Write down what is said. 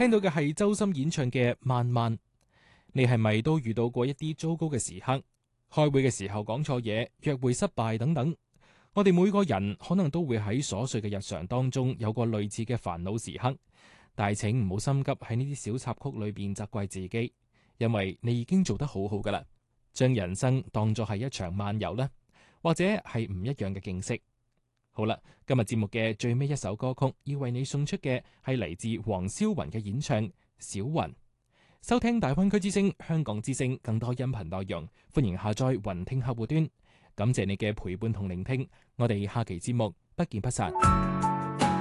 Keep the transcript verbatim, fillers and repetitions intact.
聽到嘅係周深演唱嘅《慢慢》。你係咪都遇到過一啲糟糕嘅時刻？開會嘅時候講錯嘢，約會失敗等等。我哋每個人可能都會喺瑣碎嘅日常當中有過類似嘅煩惱時刻，但係請唔好心急喺呢啲小插曲裏邊責怪自己，因為你已經做得好好噶啦。將人生當作係一場漫遊啦，或者係唔一樣嘅景色。好啦，今日節目嘅最尾一首歌曲要為你送出嘅係嚟自黃霄雲嘅演唱《小雲》。收聽大灣區之聲、香港之聲更多音頻內容，歡迎下載雲聽客戶端。感謝你嘅陪伴同聆聽，我哋下期節目不見不散。